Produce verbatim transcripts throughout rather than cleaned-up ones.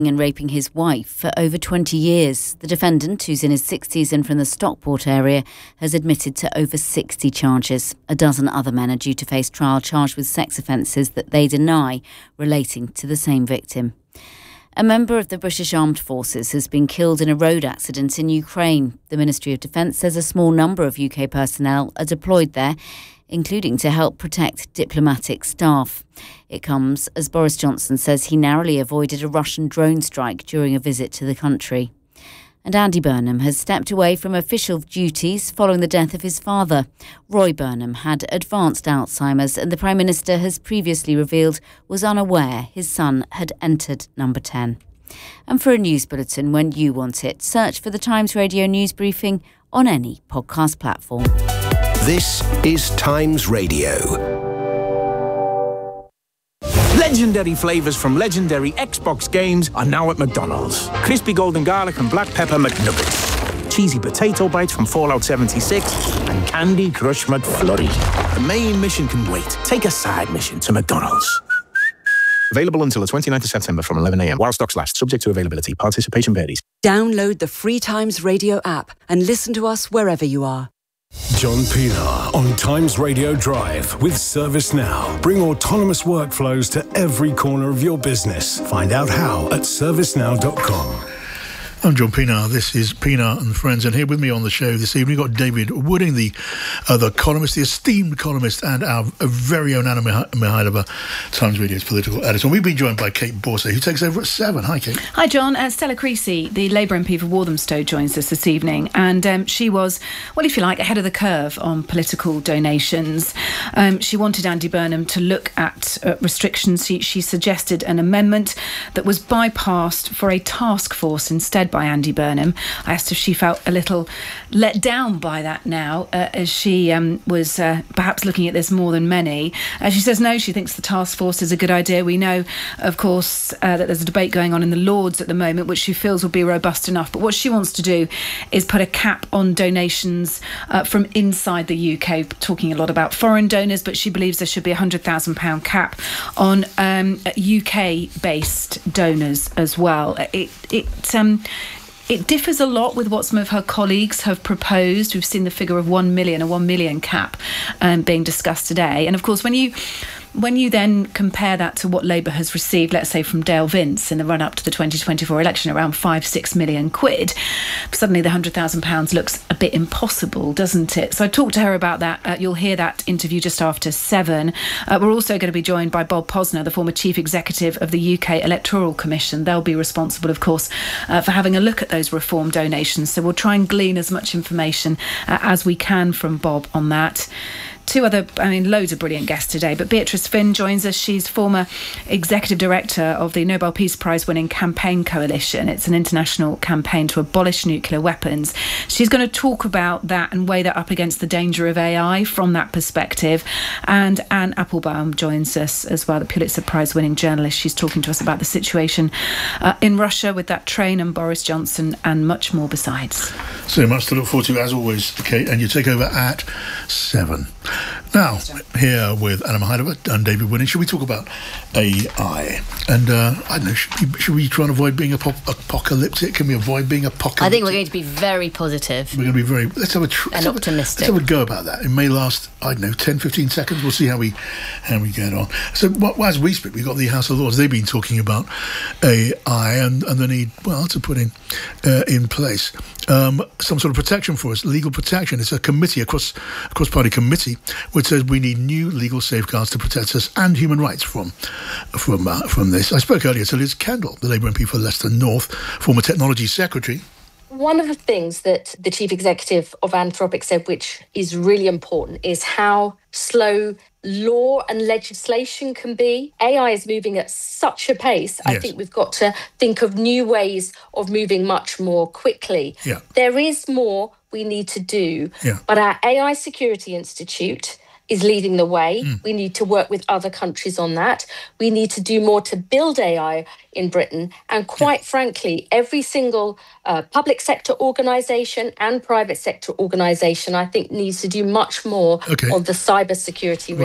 and raping his wife for over twenty years. The defendant, who's in his sixties and from the Stockport area, has admitted to over sixty charges. A dozen other men are due to face trial charged with sex offences that they deny relating to the same victim. A member of the British Armed Forces has been killed in a road accident in Ukraine. The Ministry of Defence says a small number of U K personnel are deployed there, including to help protect diplomatic staff. It comes as Boris Johnson says he narrowly avoided a Russian drone strike during a visit to the country. And Andy Burnham has stepped away from official duties following the death of his father. Roy Burnham had advanced Alzheimer's and the Prime Minister has previously revealed was unaware his son had entered number ten. And for a news bulletin when you want it, search for the Times Radio News Briefing on any podcast platform. This is Times Radio. Legendary flavours from legendary Xbox games are now at McDonald's. Crispy golden garlic and black pepper McNuggets. Cheesy potato bites from Fallout seventy-six and Candy Crush McFlurry. The main mission can wait. Take a side mission to McDonald's. Available until the twenty-ninth of September from eleven a.m. while stocks last, subject to availability. Participation varies. Download the free Times Radio app and listen to us wherever you are. John Pienaar on Times Radio Drive with ServiceNow. Bring autonomous workflows to every corner of your business. Find out how at service now dot com. I'm John Pienaar. This is Pienaar and Friends, and here with me on the show this evening we've got David Wooding, the uh, the columnist, the esteemed columnist, and our uh, very own Anna Mihailova, Times Radio's political editor. And we've been joined by Kate Borsay, who takes over at seven. Hi, Kate. Hi, John. Uh, Stella Creasy, the Labour M P for Walthamstow, joins us this evening, and um, she was, well, if you like, ahead of the curve on political donations. Um, she wanted Andy Burnham to look at uh, restrictions. She, she suggested an amendment that was bypassed for a task force instead by Andy Burnham. I asked if she felt a little let down by that now, uh, as she um, was uh, perhaps looking at this more than many. Uh, she says no, she thinks the task force is a good idea. We know, of course, uh, that there's a debate going on in the Lords at the moment, which she feels will be robust enough. But what she wants to do is put a cap on donations uh, from inside the U K, talking a lot about foreign donors, but she believes there should be a one hundred thousand pounds cap on um, U K-based donors as well. It, it um, It differs a lot with what some of her colleagues have proposed. We've seen the figure of one million, a one million cap um, being discussed today. And of course, when you when you then compare that to what Labour has received, let's say from Dale Vince in the run-up to the twenty twenty-four election, around five, six million quid, suddenly the one hundred thousand pounds looks a bit impossible, doesn't it? So I talked to her about that. Uh, you'll hear that interview just after seven. Uh, we're also going to be joined by Bob Posner, the former Chief Executive of the U K Electoral Commission. They'll be responsible, of course, uh, for having a look at those reform donations. So we'll try and glean as much information uh, as we can from Bob on that. Two other, I mean, loads of brilliant guests today, but Beatrice Finn joins us. She's former executive director of the Nobel Peace Prize winning Campaign Coalition. It's an international campaign to abolish nuclear weapons. She's going to talk about that and weigh that up against the danger of A I from that perspective. And Anne Applebaum joins us as well, the Pulitzer Prize winning journalist. She's talking to us about the situation uh, in Russia with that train and Boris Johnson and much more besides. So much to look forward to, as always, Kate, and you take over at seven. Now, here with Anna Mihailova and David Wooding, should we talk about A I? And, uh, I don't know, should we, should we try and avoid being ap- apocalyptic? Can we avoid being apocalyptic? I think we're going to be very positive. We're going to be very... Let's have a... Tr- and let's optimistic. Have a, let's have a go about that. It may last, I don't know, ten, fifteen seconds. We'll see how we how we get on. So, well, as we speak, we've got the House of Lords. They've been talking about A I and, and the need, well, to put in, uh, in place um, some sort of protection for us, legal protection. It's a committee, a cross, a cross-party committee, which says we need new legal safeguards to protect us and human rights from from uh, from this. I spoke earlier to Liz Kendall, the Labour M P for Leicester North, former Technology Secretary. One of the things that the chief executive of Anthropic said, which is really important, is how slow law and legislation can be. A I is moving at such a pace. Yes. I think we've got to think of new ways of moving much more quickly. Yeah. There is more we need to do, yeah. but our A I Security Institute is leading the way. Mm. We need to work with other countries on that. We need to do more to build A I in Britain. And quite yeah. frankly, every single uh, public sector organisation and private sector organisation, I think, needs to do much more okay. on the cyber security risk. Right.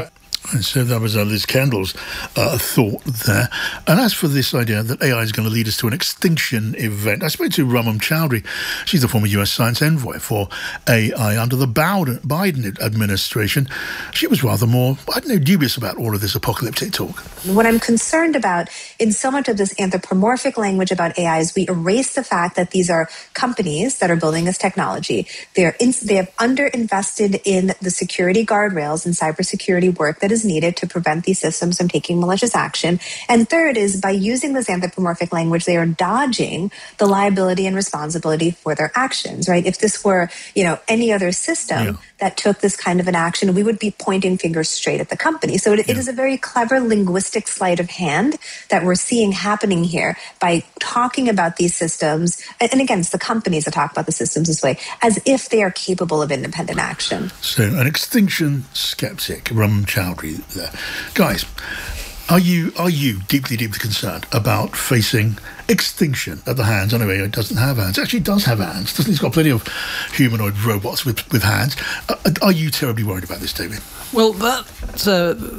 And so that was uh, Liz Kendall's uh, thought there. And as for this idea that A I is going to lead us to an extinction event, I spoke to Ramam Chowdhury. She's the former U S science envoy for A I under the Biden administration. She was rather more, I don't know, dubious about all of this apocalyptic talk. What I'm concerned about in so much of this anthropomorphic language about A I is we erase the fact that these are companies that are building this technology. They're in, they have underinvested in the security guardrails and cybersecurity work that is needed to prevent these systems from taking malicious action. And third is by using this anthropomorphic language, they are dodging the liability and responsibility for their actions, right? If this were, you know, any other system yeah. that took this kind of an action, we would be pointing fingers straight at the company. So it, yeah. it is a very clever linguistic sleight of hand that we're seeing happening here by talking about these systems. And again, it's the companies that talk about the systems this way, as if they are capable of independent action. So an extinction skeptic, Ramam Chowdhury there. Guys, are you are you deeply, deeply concerned about facing extinction at the hands? I know it doesn't have hands. It actually does have hands. Doesn't it? It's got plenty of humanoid robots with, with hands. Uh, are you terribly worried about this, David? Well, that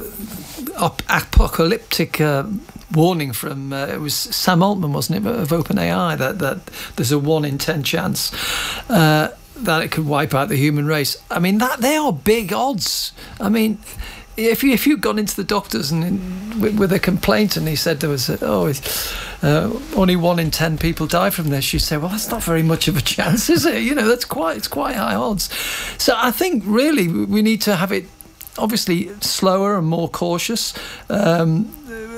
uh, apocalyptic uh, warning from, uh, it was Sam Altman, wasn't it, of OpenAI, that, that there's a one in ten chance uh, that it could wipe out the human race. I mean, that they are big odds. I mean, if you if you'd gone into the doctors and in, with, with a complaint and he said there was a, oh uh, only one in ten people die from this, you say, well, that's not very much of a chance, is it? You know, that's quite it's quite high odds. So I think really we need to have it obviously slower and more cautious. Um,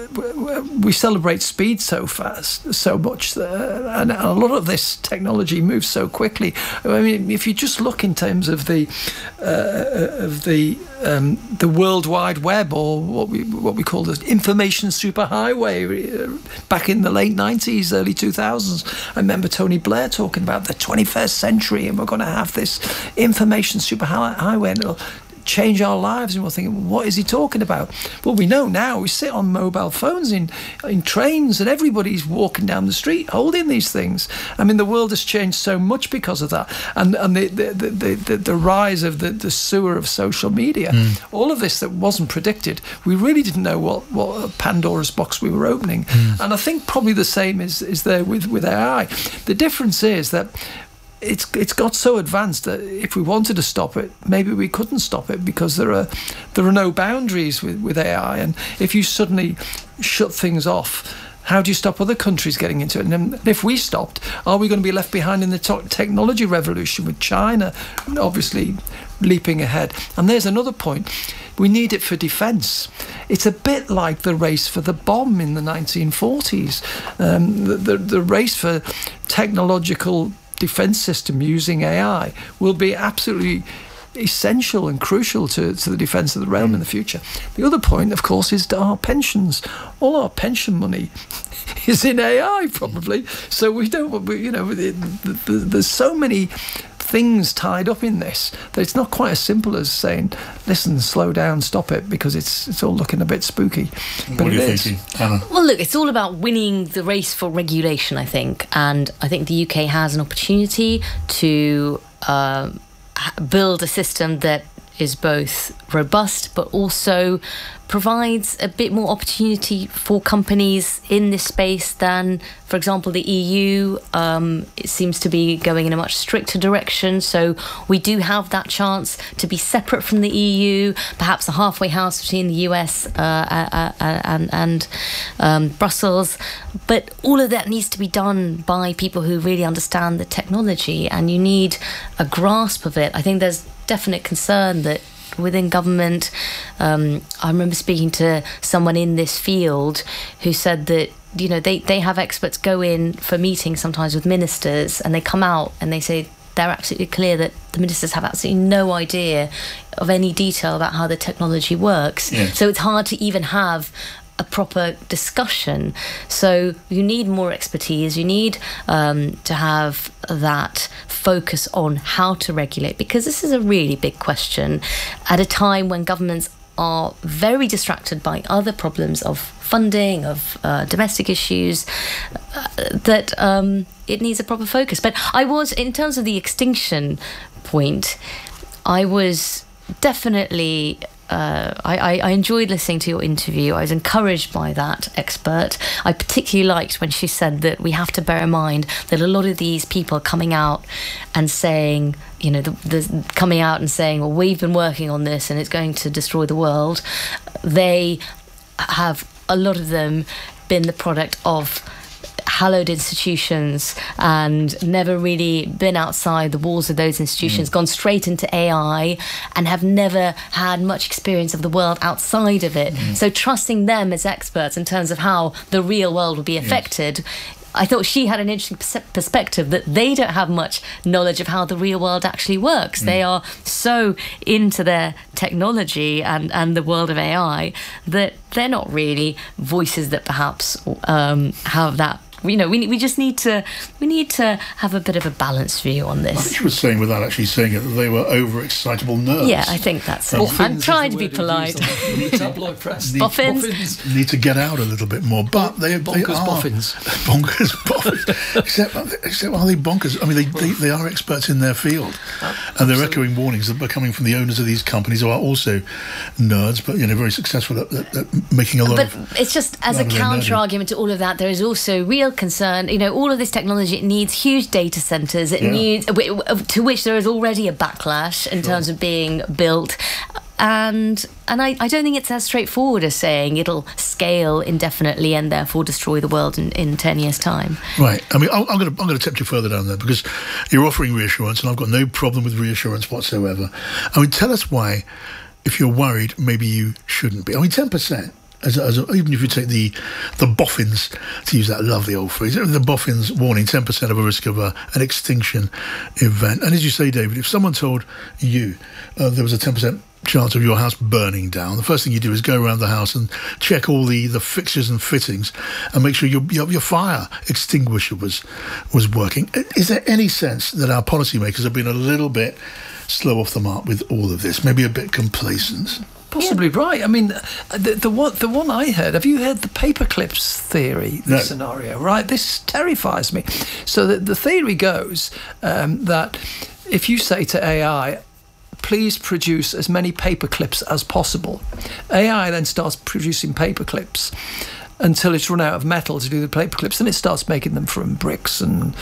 we celebrate speed so fast, so much, uh, and a lot of this technology moves so quickly. I mean, if you just look in terms of the uh, of the um, the World Wide Web, or what we what we call the information superhighway, uh, back in the late nineties, early two thousands, I remember Tony Blair talking about the twenty-first century, and we're going to have this information superhighway, and it'll change our lives. And we're thinking, what is he talking about? Well, we know now. We sit on mobile phones in in trains, and everybody's walking down the street holding these things. I mean, the world has changed so much because of that, and and the the the, the, the rise of the, the sewer of social media. Mm. All of this that wasn't predicted. We really didn't know what what Pandora's box we were opening. Mm. And I think probably the same is is there with with A I. The difference is that It's it's got so advanced that if we wanted to stop it, maybe we couldn't stop it, because there are there are no boundaries with, with A I. And if you suddenly shut things off, how do you stop other countries getting into it? And then if we stopped, are we going to be left behind in the to- technology revolution, with China obviously leaping ahead? And there's another point. We need it for defence. It's a bit like the race for the bomb in the nineteen forties. Um, the, the, the race for technological defence system using A I will be absolutely essential and crucial to, to the defence of the realm in the future. The other point, of course, is our pensions. All our pension money is in A I, probably. So we don't, we, you know, the, the, the, there's so many things tied up in this that it's not quite as simple as saying, listen, slow down, stop it, because it's it's all looking a bit spooky. But what are you is. thinking, Anna? Well, look, it's all about winning the race for regulation, I think. And I think the U K has an opportunity to um, build a system that is both robust but also provides a bit more opportunity for companies in this space than, for example, the E U. Um, it seems to be going in a much stricter direction. So we do have that chance to be separate from the E U, perhaps a halfway house between the U S uh, uh, uh, and, and um, Brussels. But all of that needs to be done by people who really understand the technology, and you need a grasp of it. I think there's definite concern that within government, um, I remember speaking to someone in this field who said that, you know, they, they have experts go in for meetings sometimes with ministers, and they come out and they say they're absolutely clear that the ministers have absolutely no idea of any detail about how the technology works. Yeah. So it's hard to even have a proper discussion. So you need more expertise. You need um, to have that focus on how to regulate, because this is a really big question at a time when governments are very distracted by other problems of funding, of uh, domestic issues, uh, that um, it needs a proper focus. But I was, in terms of the extinction point, I was definitely uh, I, I enjoyed listening to your interview. I was encouraged by that expert. I particularly liked when she said that we have to bear in mind that a lot of these people are coming out and saying, you know, the, the coming out and saying, well, we've been working on this and it's going to destroy the world. They have, a lot of them, been the product of hallowed institutions and never really been outside the walls of those institutions, mm. gone straight into A I and have never had much experience of the world outside of it. Mm. So trusting them as experts in terms of how the real world will be affected, yes. I thought she had an interesting perspective that they don't have much knowledge of how the real world actually works. Mm. They are so into their technology and, and the world of A I that they're not really voices that perhaps um, have that. You know, we we just need to we need to have a bit of a balanced view on this. I think she was saying, without actually saying it, that they were over-excitable nerds. Yeah, I think that's it. I'm trying to be polite. Tabloid press. Need, boffins. boffins need to get out a little bit more, but they, bonkers they are boffins. Bonkers boffins. except, except are they bonkers? I mean, they, they, they are experts in their field, uh, and they're echoing warnings that are coming from the owners of these companies who are also nerds, but you know, very successful at, at, at making a lot. But of, it's just as a counter argument to all of that, there is also real concern. You know, all of this technology, it needs huge data centres. It yeah. needs to which there is already a backlash in sure. terms of being built. And and I, I don't think it's as straightforward as saying it'll scale indefinitely and therefore destroy the world in, in ten years' time. Right. I mean, I'm going to I'm going to tempt you further down there because you're offering reassurance, and I've got no problem with reassurance whatsoever. I mean, tell us why, if you're worried, maybe you shouldn't be. I mean, ten percent. As a, as a, even if you take the the boffins, to use that lovely old phrase, the boffins warning ten percent of a risk of a, an extinction event. And as you say, David, if someone told you uh, there was a ten percent chance of your house burning down, the first thing you do is go around the house and check all the, the fixtures and fittings and make sure your, your your fire extinguisher was was working. Is there any sense that our policymakers have been a little bit slow off the mark with all of this, maybe a bit complacent? Possibly yeah. right. I mean, the, the one the one I heard. Have you heard the paperclips theory? The no. scenario, right? This terrifies me. So the the theory goes um, that if you say to A I, please produce as many paperclips as possible, A I then starts producing paperclips until it's run out of metal to do the paperclips, and it starts making them from bricks and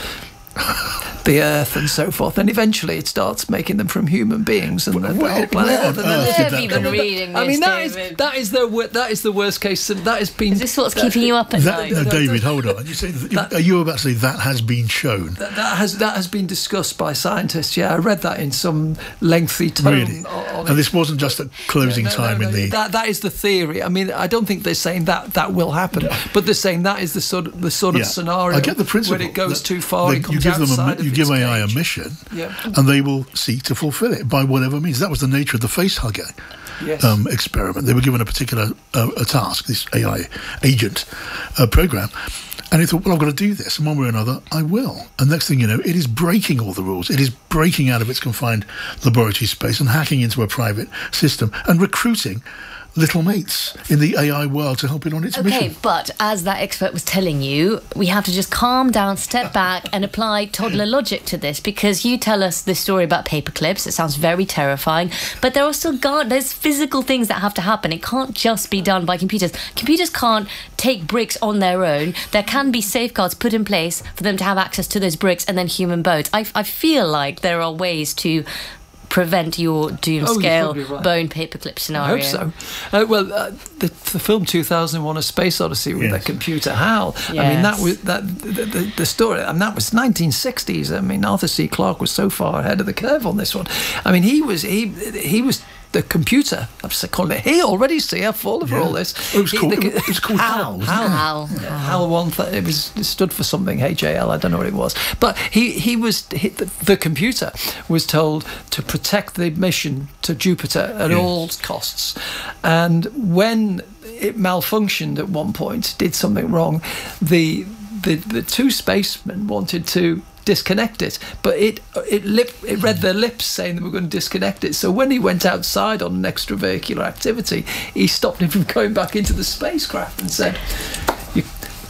the earth and so forth, and eventually it starts making them from human beings and the, the whole planet. And then, have you been reading I mean, this, that is that is the that is the worst case. That has been. Is this what's keeping you up at that, night? No, David, hold on. You say that, are you about to say that has been shown? That, that has that has been discussed by scientists. Yeah, I read that in some lengthy tome. Really? And this wasn't just at closing yeah, no, time no, no, in the. That that is the theory. I mean, I don't think they're saying that that will happen, no. but they're saying that is the sort of the sort yeah. of scenario. I get the principle. When it goes that, too far, they, it comes you give them outside a, you of give A I cage. a mission, yeah. and they will seek to fulfil it by whatever means. That was the nature of the facehugger yes. um, experiment. They were given a particular uh, a task, this A I agent uh, program, and they thought, well, I've got to do this, and one way or another, I will. And next thing you know, it is breaking all the rules. It is breaking out of its confined laboratory space and hacking into a private system and recruiting little mates in the A I world to help it on its okay, mission. Okay, but as that expert was telling you, we have to just calm down, step back and apply toddler logic to this, because you tell us this story about paperclips. It sounds very terrifying, but there are still guard- there's physical things that have to happen. It can't just be done by computers. Computers can't take bricks on their own. There can be safeguards put in place for them to have access to those bricks and then human bones. I, I feel like there are ways to prevent your doom oh, scale right. bone paperclip scenario. I hope so. Uh, well, uh, the, the film two thousand one: A Space Odyssey with yes. the computer HAL. Yes. I mean, that was that the, the, the story, and that was nineteen sixties. I mean, Arthur C. Clarke was so far ahead of the curve on this one. I mean, he was he he was. The computer, I'm just calling it. He already see I've fallen for yeah. all this. It was he, called, the, it was called HAL. HAL. HAL. HAL. HAL one. Th- it was it stood for something. H A L. I don't know what it was. But he he was he, the, the computer was told to protect the mission to Jupiter at yes. all costs. And when it malfunctioned at one point, did something wrong, the the the two spacemen wanted to disconnect it, but it it lip it read their lips saying they were going to disconnect it. So when he went outside on an extravehicular activity, he stopped him from going back into the spacecraft and said, you,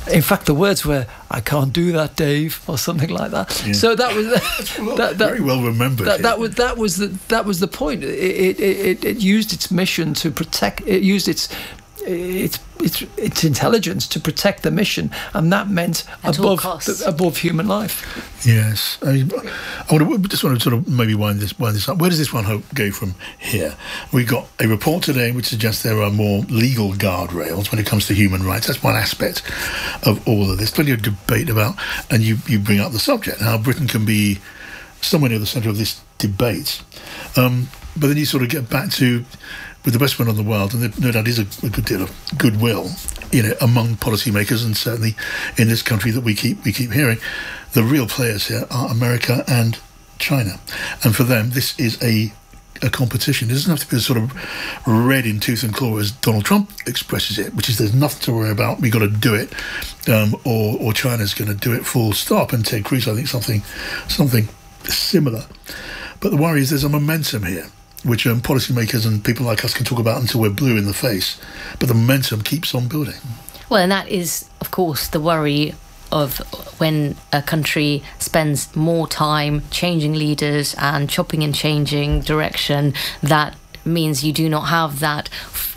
In fact, the words were, "I can't do that, Dave," or something like that. Yeah. So that was well, that, that, very well remembered. That, that was that was the that was the point. It, it it it used its mission to protect. It used its its its its intelligence to protect the mission, and that meant At all above costs. the, above human life. Yes, I, mean, I would just want to sort of maybe wind this wind this up. Where does this one hope go from here? We got a report today which suggests there are more legal guardrails when it comes to human rights. That's one aspect of all of this. Plenty of debate about, and you you bring up the subject, how Britain can be somewhere near the centre of this debate. Um, but then you sort of get back to, with the best one in the world, and there no doubt is a, a good deal of goodwill, you know, among policymakers, and certainly in this country that we keep we keep hearing, the real players here are America and China, and for them this is a a competition. It doesn't have to be sort of red in tooth and claw as Donald Trump expresses it, which is there's nothing to worry about, we've got to do it, um, or or China's going to do it full stop. And Ted Cruz, I think something something similar. But the worry is there's a momentum here, which um, policymakers and people like us can talk about until we're blue in the face. But the momentum keeps on building. Well, and that is, of course, the worry of when a country spends more time changing leaders and chopping and changing direction. That means you do not have that f-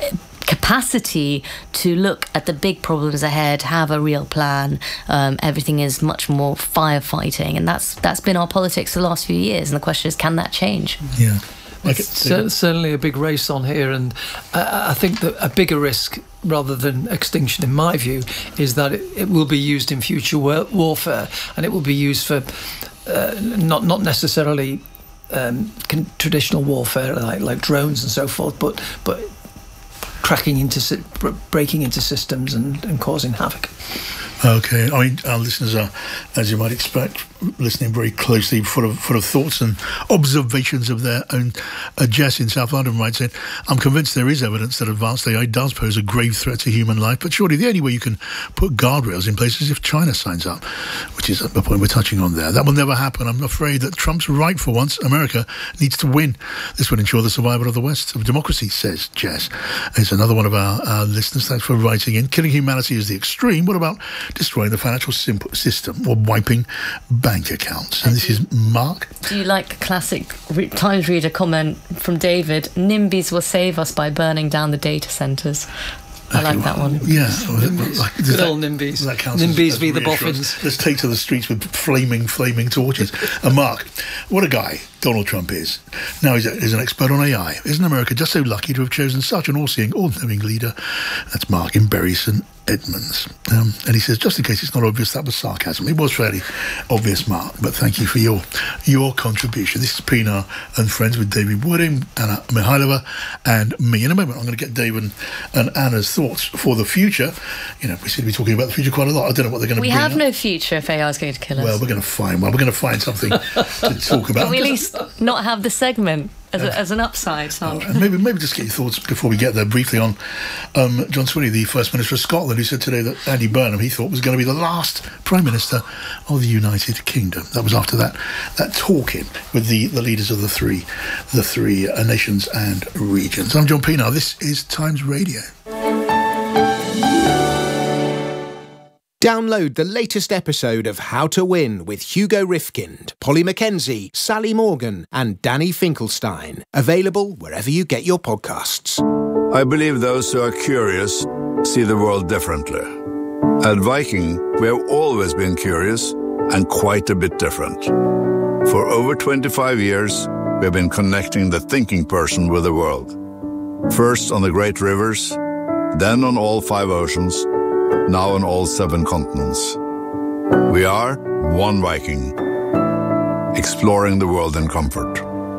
capacity to look at the big problems ahead, have a real plan. Um, everything is much more firefighting, and that's that's been our politics the last few years. And the question is, can that change? Yeah. Like it's cer- certainly a big race on here, and I, I think that a bigger risk, rather than extinction, in my view, is that it, it will be used in future war- warfare, and it will be used for uh, not not necessarily um, con- traditional warfare like like drones and so forth, but but cracking into si- breaking into systems and, and causing havoc. Okay, I mean, our listeners are, as you might expect, listening very closely, full of full of thoughts and observations of their own. Uh, Jess in South London writes in, I'm convinced there is evidence that advanced A I does pose a grave threat to human life, but surely the only way you can put guardrails in place is if China signs up, which is the point we're touching on there. That will never happen. I'm afraid that Trump's right for once. America needs to win. This would ensure the survival of the West of democracy, says Jess. It's another one of our, our listeners. Thanks for writing in. Killing humanity is the extreme. What about destroying the financial system or wiping bank accounts? And this is Mark. Do you like the classic re- Times Reader comment from David? NIMBYs will save us by burning down the data centres. I Okay, like that well, one. Yeah. NIMBYs. Does Good that- old NIMBYs. does that count as- NIMBYs as be the reassurance? boffins. Let's take to the streets with flaming, flaming torches. And Mark, what a guy Donald Trump is. Now he's, a, he's an expert on A I. Isn't America just so lucky to have chosen such an all-seeing, all-knowing leader? That's Mark in Bury St Edmunds. Um, and he says, just in case it's not obvious, that was sarcasm. It was fairly obvious, Mark, but thank you for your your contribution. This is Pinar and Friends with David Wooding, Anna Mihailova, and me. In a moment, I'm going to get Dave and, and Anna's thoughts for the future. You know, we seem to be talking about the future quite a lot. I don't know what they're going to We bring have up. no future if A I is going to kill us. Well, we're going to find one. We're going to find something to talk about. Can we at least not have the segment as, a, as an upside, Tom? And maybe, maybe just get your thoughts before we get there briefly on um, John Swinney, the First Minister of Scotland, who said today that Andy Burnham, he thought, was going to be the last Prime Minister of the United Kingdom. That was after that that talking with the, the leaders of the three the three uh, nations and regions. I'm John Pinar. This is Times Radio. Download the latest episode of How to Win with Hugo Rifkind, Polly Mackenzie, Sally Morgan, and Danny Finkelstein. Available wherever you get your podcasts. I believe those who are curious see the world differently. At Viking, we have always been curious and quite a bit different. For over twenty-five years, we have been connecting the thinking person with the world. First on the great rivers, then on all five oceans, now on all seven continents. We are one Viking, exploring the world in comfort.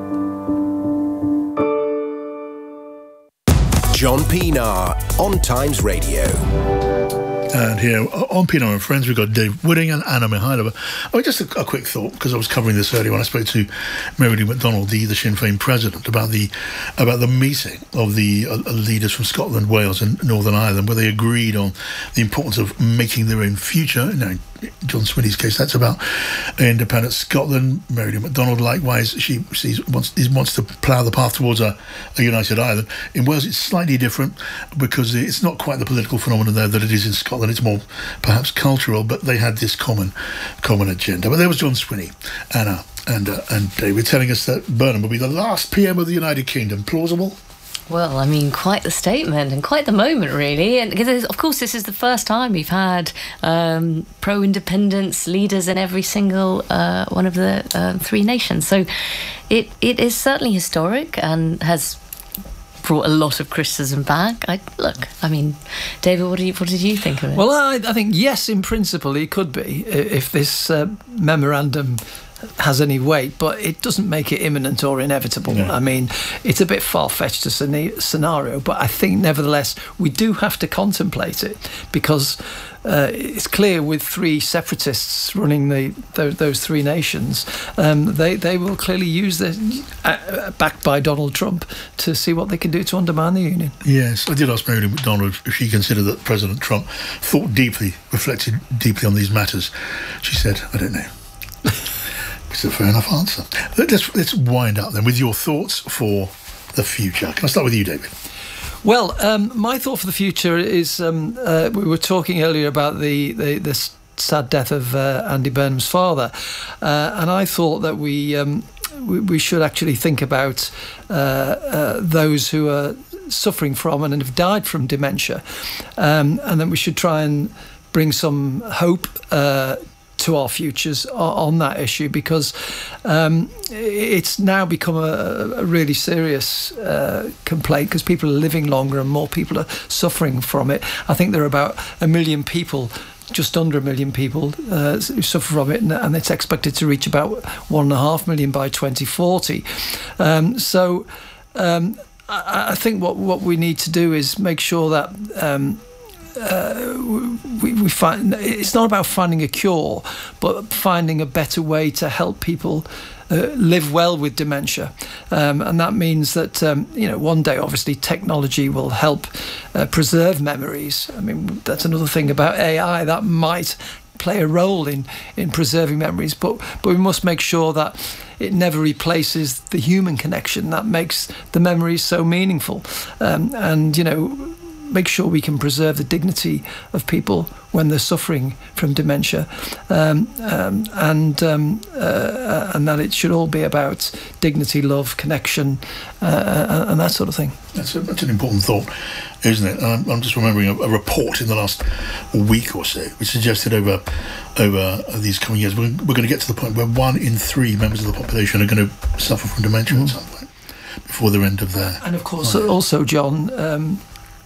John Pinar on Times Radio. And here on Pinar and Friends, we've got Dave Wooding and Anna Mihailova. Oh, just a, a quick thought, because I was covering this earlier when I spoke to Mary Lou McDonald, the, the Sinn Féin president, about the about the meeting of the uh, leaders from Scotland, Wales and Northern Ireland, where they agreed on the importance of making their own future, you know, John Swinney's case. That's about independent Scotland. Mary MacDonald, likewise, she sees, wants, wants to plough the path towards a, a united Ireland. In Wales, it's slightly different because it's not quite the political phenomenon there that it is in Scotland. It's more perhaps cultural, but they had this common common agenda. But there was John Swinney, Anna and uh, and David telling us that Burnham will be the last P M of the United Kingdom. Plausible? Well, I mean, quite the statement and quite the moment, really. And because, of course, this is the first time we've had um, pro-independence leaders in every single uh, one of the uh, three nations. So it it is certainly historic and has brought a lot of criticism back. I, look, I mean, David, what, do you, what did you think of it? Well, I, I think, yes, in principle, it could be, if this uh, memorandum has any weight, but it doesn't make it imminent or inevitable. Yeah. I mean, it's a bit far-fetched a scenario, but I think nevertheless we do have to contemplate it, because uh, it's clear with three separatists running the those, those three nations, um, they they will clearly use this, uh, backed by Donald Trump, to see what they can do to undermine the union. Yes, I did ask Mary MacDonald if she considered that President Trump thought deeply, reflected deeply on these matters. She said, I don't know. It's a fair enough answer. Let's, let's wind up then with your thoughts for the future. Can I start with you, David? Well, um, my thought for the future is, um, uh, we were talking earlier about the, the, the sad death of uh, Andy Burnham's father, uh, and I thought that we, um, we we should actually think about uh, uh, those who are suffering from and have died from dementia, um, and then we should try and bring some hope uh, to our futures on that issue, because um, it's now become a, a really serious uh, complaint, because people are living longer and more people are suffering from it. I think there are about a million people, just under a million people uh, who suffer from it, and, and it's expected to reach about one and a half million by twenty forty. Um, so um, I, I think what, what we need to do is make sure that um, Uh, we, we find it's not about finding a cure, but finding a better way to help people uh, live well with dementia, um, and that means that um, you know, one day obviously technology will help uh, preserve memories. I mean, that's another thing about A I that might play a role in in preserving memories, but but we must make sure that it never replaces the human connection that makes the memories so meaningful, um, and you know, make sure we can preserve the dignity of people when they're suffering from dementia, um, um, and um, uh, and that it should all be about dignity, love, connection, uh, and that sort of thing. That's, a, that's an important thought, isn't it? I'm, I'm just remembering a, a report in the last week or so which suggested over over these coming years we're, we're going to get to the point where one in three members of the population are going to suffer from dementia mm. at some point before the end of their and of course life. Also, John, um,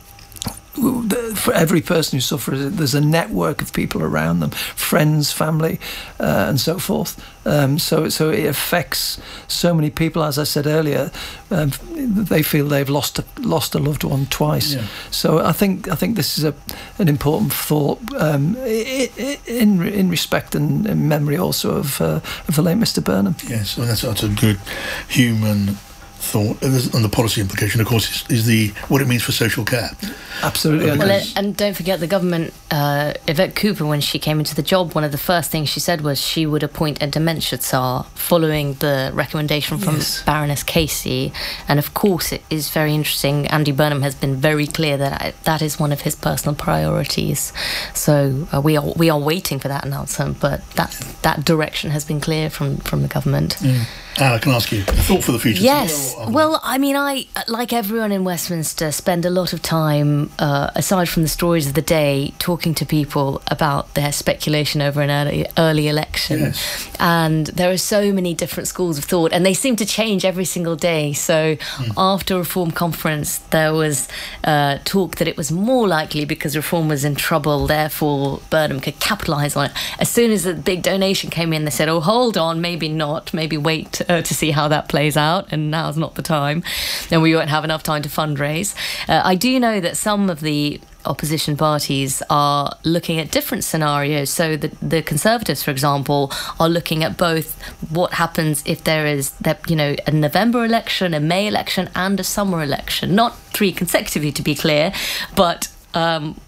for every person who suffers, there's a network of people around them, friends, family, uh, and so forth. Um, so, so it affects so many people. As I said earlier, um, they feel they've lost a, lost a loved one twice. Yeah. So, I think I think this is a an important thought um, in in respect and in memory also of uh, of the late Mister Burnham. Yes, well, that's that's a good human thought, and the policy implication, of course, is, is the what it means for social care. Absolutely. Well, and, and don't forget the government, uh, Yvette Cooper, when she came into the job, one of the first things she said was she would appoint a dementia tsar, following the recommendation from yes. Baroness Casey. And of course, it is very interesting. Andy Burnham has been very clear that I, that is one of his personal priorities. So uh, we are we are waiting for that announcement, but that that direction has been clear from from the government. Mm. Anna, I can ask you a thought for the future. Yes. Well, well, I mean, I, like everyone in Westminster, spend a lot of time, uh, aside from the stories of the day, talking to people about their speculation over an early, early election. Yes. And there are so many different schools of thought, and they seem to change every single day. So mm. after Reform Conference, there was uh, talk that it was more likely because Reform was in trouble, therefore Burnham could capitalise on it. As soon as the big donation came in, they said, oh, hold on, maybe not, maybe wait Uh, to see how that plays out, and now's not the time, and we won't have enough time to fundraise. Uh, I do know that some of the opposition parties are looking at different scenarios. So the, the Conservatives, for example, are looking at both what happens if there is that, you know, a November election, a May election, and a summer election. Not three consecutively, to be clear, but um,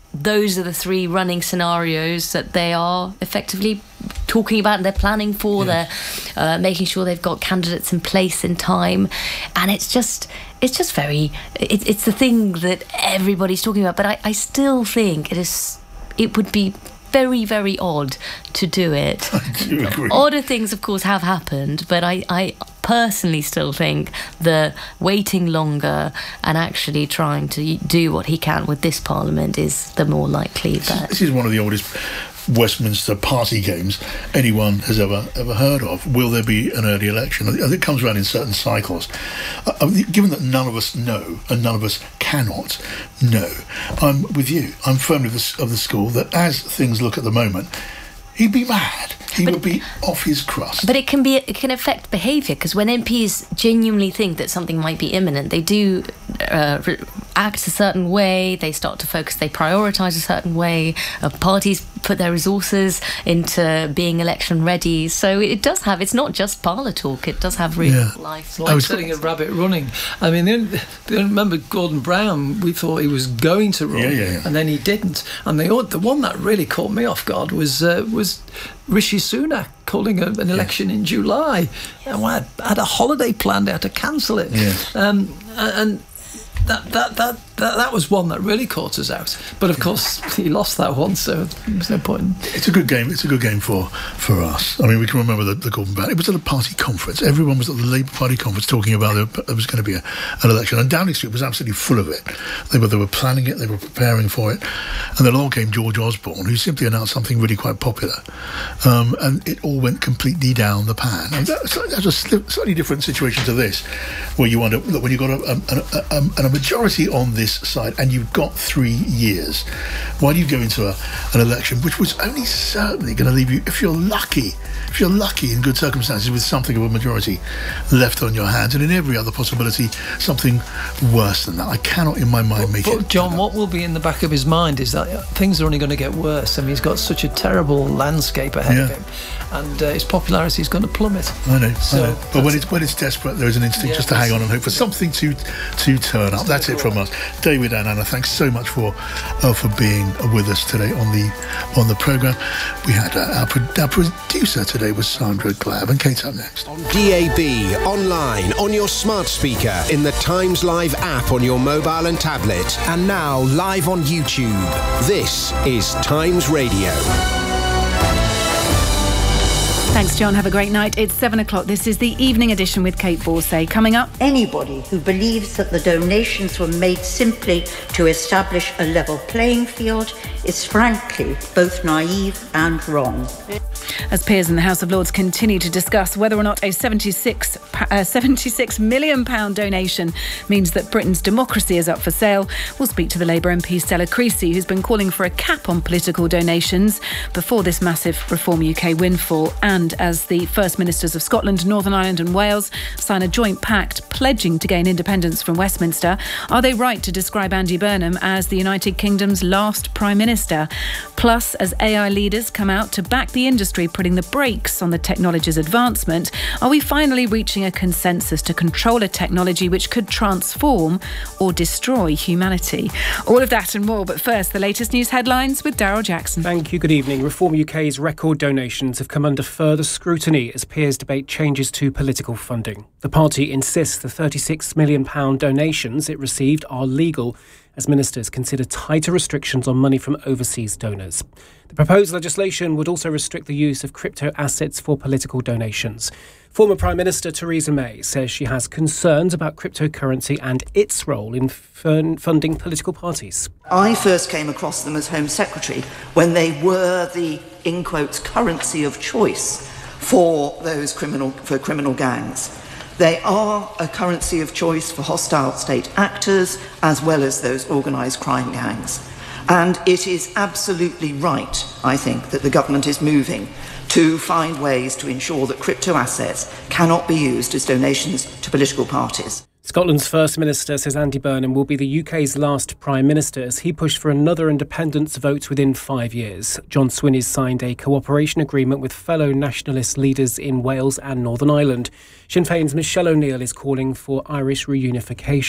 those are the three running scenarios that they are effectively talking about and they're planning for. Yeah. They're uh, making sure they've got candidates in place in time, and it's just it's just very it, it's the thing that everybody's talking about. But I, I still think it is it would be very, very odd to do it. I do agree. Odder things, of course, have happened, but I, I personally still think the waiting longer and actually trying to do what he can with this Parliament is the more likely bet. This is one of the oldest Westminster party games anyone has ever ever heard of. Will there be an early election? It comes around in certain cycles. Uh, given that none of us know and none of us cannot know, I'm with you. I'm firmly of the, of the school that as things look at the moment, he'd be mad. He but, would be off his crust. But it can be it can affect behaviour, because when M Ps genuinely think that something might be imminent, they do uh, act a certain way, they start to focus, they prioritise a certain way, uh, parties put their resources into being election ready. So it does have, it's not just parlour talk, it does have real yeah. life. Like I was setting a rabbit running. I mean, they, they remember Gordon Brown, we thought he was going to run, yeah, yeah, yeah. and then he didn't. And the, the one that really caught me off guard was uh, was Rishi Sunak calling a, an election yes. in July. Yes. And I had a holiday planned, I had to cancel it. Yes. Um, and that, that that that that was one that really caught us out. But of course, he lost that one, so there's no point. It's a good game. It's a good game for, for us. I mean, we can remember the, the Gordon Brown. It was at a party conference. Everyone was at the Labour Party conference talking about there, there was going to be a, an election. And Downing Street was absolutely full of it. They were they were planning it. They were preparing for it. And then along came George Osborne, who simply announced something really quite popular. Um, and it all went completely down the pan. And that's, that's a slightly different situation to this, where you wonder, look, when you've got a, a, a, a, a majority on this side and you've got three years, why do you go into a, an election which was only certainly going to leave you, if you're lucky, if you're lucky in good circumstances, with something of a majority left on your hands, and in every other possibility, something worse than that? I cannot in my mind make but, it. But John, what will be in the back of his mind is that things are only going to get worse. I mean, he's got such a terrible landscape ahead yeah. of him, and uh, his popularity is going to plummet. I know, so I know. But when it's when it's desperate, there is an instinct yeah, just to hang on and hope for something to to turn up. That's it from us. David and Anna, thanks so much for uh, for being with us today on the on the programme. We had uh, our, pro- our producer today was Sandra Glab, and Kate's up next. On D A B, online, on your smart speaker, in the Times Live app on your mobile and tablet, and now live on YouTube. This is Times Radio. Thanks, John. Have a great night. It's seven o'clock. This is the evening edition with Kate Borsay. Coming up, anybody who believes that the donations were made simply to establish a level playing field is frankly both naive and wrong. As peers in the House of Lords continue to discuss whether or not a seventy-six, uh, seventy-six million pounds donation means that Britain's democracy is up for sale, we'll speak to the Labour M P Stella Creasy, who's been calling for a cap on political donations before this massive Reform U K windfall. And as the First Ministers of Scotland, Northern Ireland and Wales sign a joint pact pledging to gain independence from Westminster, are they right to describe Andy Burnham as the United Kingdom's last Prime Minister? Plus, as A I leaders come out to back the industry putting the brakes on the technology's advancement, are we finally reaching a consensus to control a technology which could transform or destroy humanity? All of that and more, but first, the latest news headlines with Daryl Jackson. Thank you. Good evening. Reform U K's record donations have come under further scrutiny as peers debate changes to political funding. The party insists the thirty-six million pounds donations it received are legal, as ministers consider tighter restrictions on money from overseas donors. The proposed legislation would also restrict the use of crypto assets for political donations. Former Prime Minister Theresa May says she has concerns about cryptocurrency and its role in f- funding political parties. I first came across them as Home Secretary when they were the, in quotes, currency of choice for those criminal, for criminal gangs. They are a currency of choice for hostile state actors as well as those organised crime gangs. And it is absolutely right, I think, that the government is moving to find ways to ensure that crypto assets cannot be used as donations to political parties. Scotland's First Minister says Andy Burnham will be the U K's last Prime Minister as he pushed for another independence vote within five years. John Swinney's signed a cooperation agreement with fellow nationalist leaders in Wales and Northern Ireland. Sinn Féin's Michelle O'Neill is calling for Irish reunification.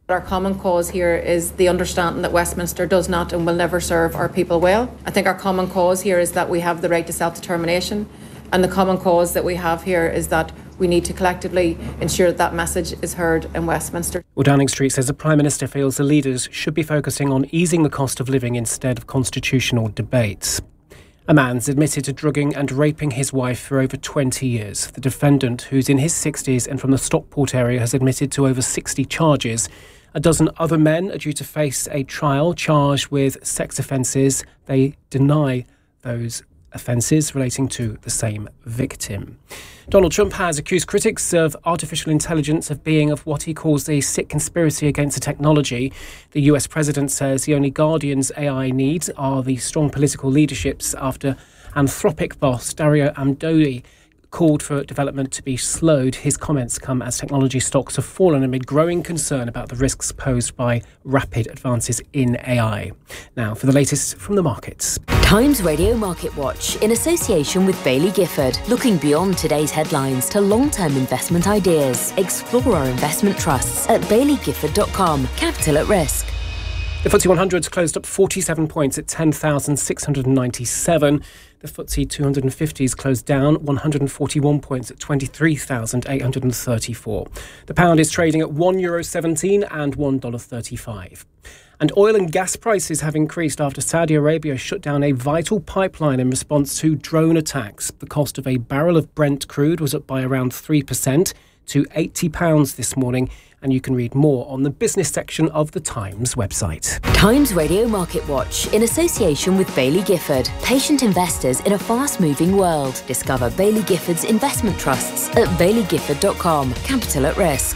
Our common cause here is the understanding that Westminster does not and will never serve our people well. I think our common cause here is that we have the right to self-determination, and the common cause that we have here is that we need to collectively ensure that that message is heard in Westminster. Well, Downing Street says the Prime Minister feels the leaders should be focusing on easing the cost of living instead of constitutional debates. A man's admitted to drugging and raping his wife for over twenty years. The defendant, who's in his sixties and from the Stockport area, has admitted to over sixty charges. A dozen other men are due to face a trial charged with sex offences. They deny those offences relating to the same victim. Donald Trump has accused critics of artificial intelligence of being of what he calls a sick conspiracy against the technology. The U S president says the only guardians A I needs are the strong political leaderships after Anthropic boss Dario Amodei called for development to be slowed. His comments come as technology stocks have fallen amid growing concern about the risks posed by rapid advances in A I. Now for the latest from the markets. Times Radio Market Watch in association with Baillie Gifford, looking beyond today's headlines to long-term investment ideas. Explore our investment trusts at baillie gifford dot com. Capital at risk. The F T S E one hundred closed up forty-seven points at ten thousand six hundred ninety-seven. The F T S E two hundred fifties closed down one hundred forty-one points at twenty-three thousand eight hundred thirty-four. The pound is trading at one euro seventeen and one dollar thirty-five. And oil and gas prices have increased after Saudi Arabia shut down a vital pipeline in response to drone attacks. The cost of a barrel of Brent crude was up by around three percent to eighty pounds this morning. And you can read more on the business section of the Times website. Times Radio Market Watch in association with Baillie Gifford. Patient investors in a fast-moving world. Discover Baillie Gifford's investment trusts at baillie gifford dot com. Capital at risk.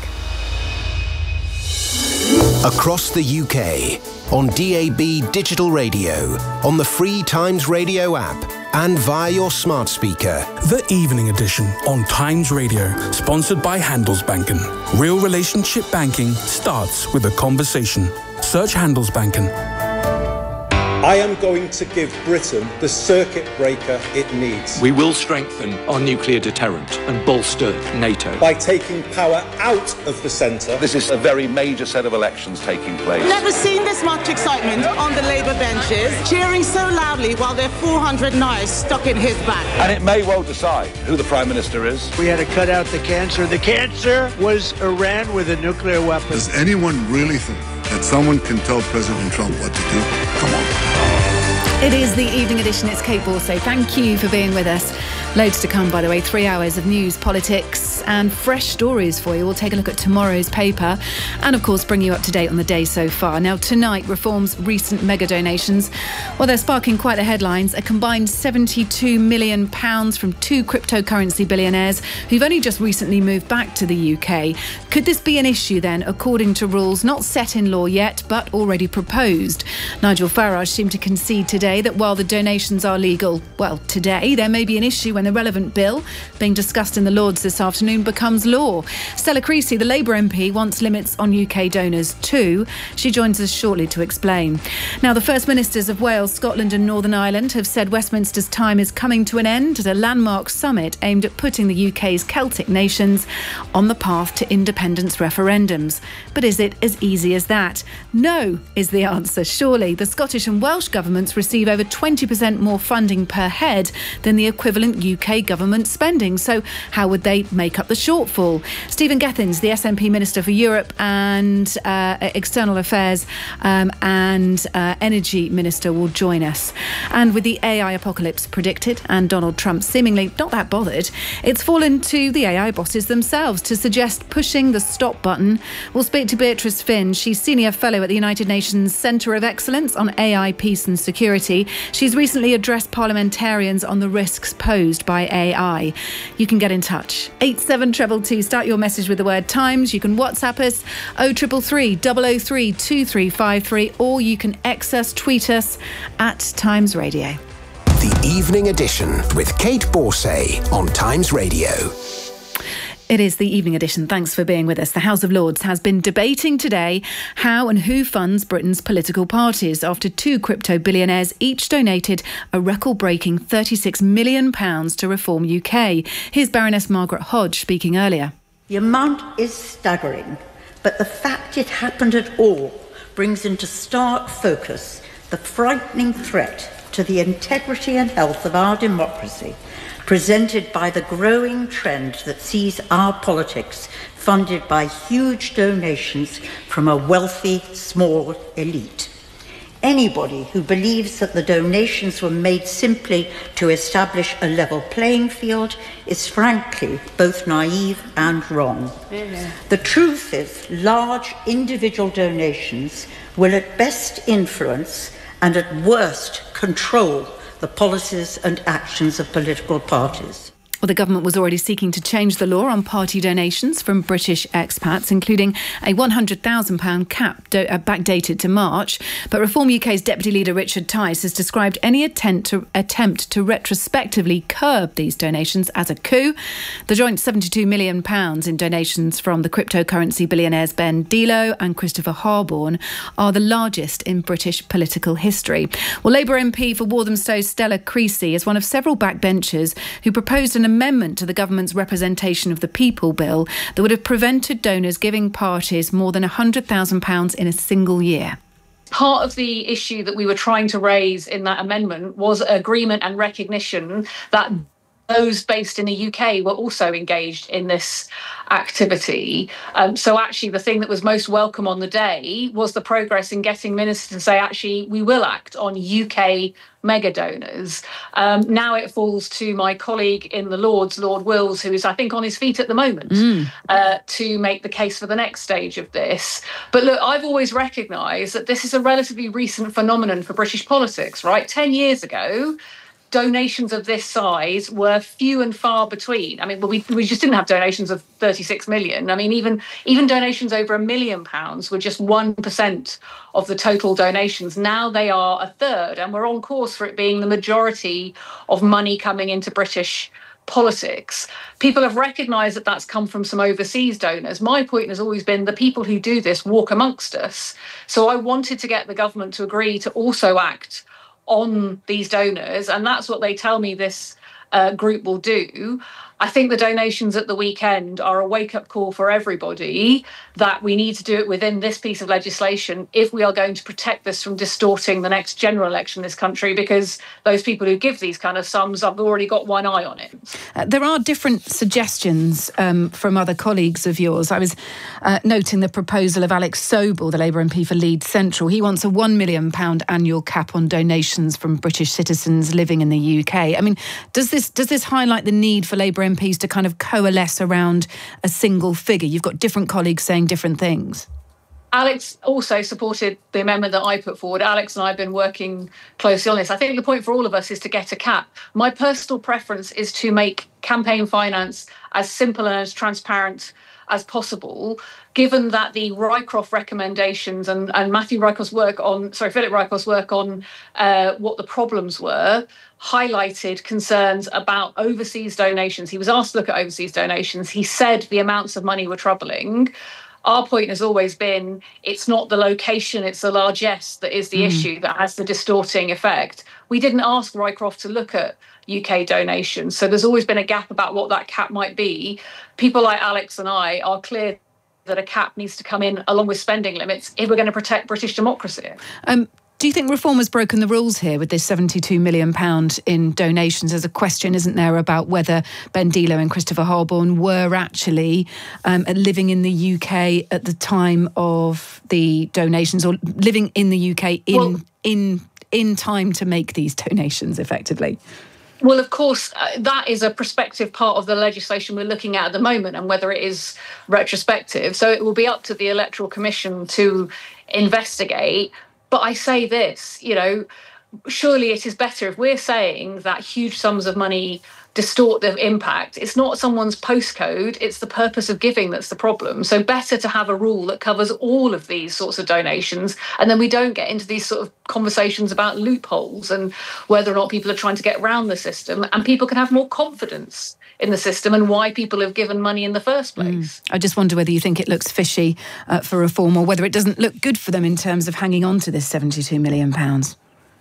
Across the U K, on D A B digital radio, on the free Times Radio app, and via your smart speaker. The Evening Edition on Times Radio, sponsored by Handelsbanken. Real relationship banking starts with a conversation. Search Handelsbanken. I am going to give Britain the circuit breaker it needs. We will strengthen our nuclear deterrent and bolster NATO. By taking power out of the centre. This is a very major set of elections taking place. Never seen this much excitement on the Labour benches, cheering so loudly while their four hundred knives stuck in his back. And it may well decide who the Prime Minister is. We had to cut out the cancer. The cancer was Iran with a nuclear weapon. Does anyone really think that someone can tell President Trump what to do? Come on. It is the Evening Edition. It's Kate Borsay. Thank you for being with us. Loads to come, by the way. Three hours of news, politics and fresh stories for you. We'll take a look at tomorrow's paper and, of course, bring you up to date on the day so far. Now, tonight, Reform's recent mega donations, well, they're sparking quite the headlines. A combined seventy-two million pounds from two cryptocurrency billionaires who've only just recently moved back to the U K. Could this be an issue, then, according to rules not set in law yet, but already proposed? Nigel Farage seemed to concede today that while the donations are legal, well, today, there may be an issue when the relevant bill being discussed in the Lords this afternoon becomes law. Stella Creasy, the Labour M P, wants limits on U K donors too. She joins us shortly to explain. Now, the First Ministers of Wales, Scotland and Northern Ireland have said Westminster's time is coming to an end at a landmark summit aimed at putting the U K's Celtic nations on the path to independence referendums. But is it as easy as that? No, is the answer. Surely the Scottish and Welsh governments receive over twenty percent more funding per head than the equivalent U K government spending. So how would they make up the shortfall? Stephen Gethins, the S N P Minister for Europe and uh, External Affairs um, and uh, Energy Minister, will join us. And with the A I apocalypse predicted and Donald Trump seemingly not that bothered, it's fallen to the A I bosses themselves to suggest pushing the stop button. We'll speak to Beatrice Finn. She's Senior Fellow at the United Nations Centre of Excellence on A I, Peace and Security. She's recently addressed parliamentarians on the risks posed by A I. You can get in touch. eight seven two two, start your message with the word Times. You can WhatsApp us oh three three three, double oh three, two three five three, or you can X us, tweet us at Times Radio. The Evening Edition with Kate Borsay on Times Radio. It is the Evening Edition. Thanks for being with us. The House of Lords has been debating today how and who funds Britain's political parties after two crypto billionaires each donated a record-breaking thirty-six million pounds to Reform U K. Here's Baroness Margaret Hodge speaking earlier. The amount is staggering. But the fact it happened at all brings into stark focus the frightening threat to the integrity and health of our democracy presented by the growing trend that sees our politics funded by huge donations from a wealthy, small elite. Anybody who believes that the donations were made simply to establish a level playing field is frankly both naive and wrong. Mm-hmm. The truth is, large individual donations will at best influence and at worst control the policies and actions of political parties. Well, the government was already seeking to change the law on party donations from British expats, including a one hundred thousand pounds cap do- uh, backdated to March. But Reform U K's Deputy Leader Richard Tice has described any attempt to, attempt to retrospectively curb these donations as a coup. The joint seventy-two million pounds in donations from the cryptocurrency billionaires Ben Dilo and Christopher Harborne are the largest in British political history. Well, Labour M P for Walthamstow Stella Creasy is one of several backbenchers who proposed an amendment to the government's Representation of the People bill that would have prevented donors giving parties more than one hundred thousand pounds in a single year. Part of the issue that we were trying to raise in that amendment was agreement and recognition that those based in the U K were also engaged in this activity. Um, so actually the thing that was most welcome on the day was the progress in getting ministers to say, actually, we will act on U K mega donors. Um, now it falls to my colleague in the Lords, Lord Wills, who is, I think, on his feet at the moment, mm. uh, to make the case for the next stage of this. But look, I've always recognised that this is a relatively recent phenomenon for British politics, right? Ten years ago, donations of this size were few and far between. I mean, well, we we just didn't have donations of thirty-six million. I mean, even even donations over a million pounds were just one percent of the total donations. Now they are a third, and we're on course for it being the majority of money coming into British politics. People have recognised that that's come from some overseas donors. My point has always been the people who do this walk amongst us. So I wanted to get the government to agree to also act on these donors, and that's what they tell me this uh, group will do. I think the donations at the weekend are a wake-up call for everybody that we need to do it within this piece of legislation if we are going to protect this from distorting the next general election in this country, because those people who give these kind of sums have already got one eye on it. Uh, there are different suggestions um, from other colleagues of yours. I was uh, noting the proposal of Alex Sobel, the Labour M P for Leeds Central. He wants a one million pounds annual cap on donations from British citizens living in the U K. I mean, does this does this highlight the need for Labour M Ps to kind of coalesce around a single figure? You've got different colleagues saying different things. Alex also supported the amendment that I put forward. Alex and I have been working closely on this. I think the point for all of us is to get a cap. My personal preference is to make campaign finance as simple and as transparent as possible, given that the Rycroft recommendations and, and Matthew Rycroft's work on, sorry, Philip Rycroft's work on uh, what the problems were, highlighted concerns about overseas donations. He was asked to look at overseas donations. He said the amounts of money were troubling. Our point has always been it's not the location, it's the largesse that is the mm. issue that has the distorting effect. We didn't ask Rycroft to look at U K donations, so there's always been a gap about what that cap might be. People like Alex and I are clear that a cap needs to come in along with spending limits if we're going to protect British democracy. Um, do you think Reform has broken the rules here with this seventy-two million pounds in donations? There's a question, isn't there, about whether Ben Dilo and Christopher Harborne were actually um, living in the U K at the time of the donations, or living in the U K in well, in in time to make these donations effectively? Well, of course, uh, that is a prospective part of the legislation we're looking at at the moment, and whether it is retrospective. So it will be up to the Electoral Commission to investigate. But I say this, you know, surely it is better if we're saying that huge sums of money distort the impact. It's not someone's postcode, it's the purpose of giving that's the problem. So better to have a rule that covers all of these sorts of donations, and then we don't get into these sort of conversations about loopholes and whether or not people are trying to get around the system, and people can have more confidence in the system and why people have given money in the first place. Mm. I just wonder whether you think it looks fishy uh, for Reform, or whether it doesn't look good for them in terms of hanging on to this seventy-two million pounds.